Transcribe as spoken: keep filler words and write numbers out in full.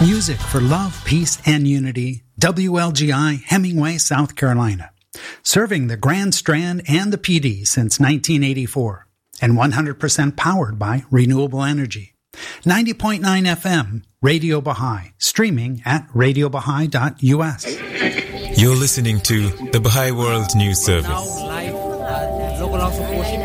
Music for love, peace, and unity. W L G I, Hemingway, South Carolina. Serving the Grand Strand and the P D since nineteen eighty-four. And one hundred percent powered by renewable energy. ninety point nine F M, Radio Baha'i. Streaming at radio baha'i dot u s. You're listening to the Baha'i World News Service.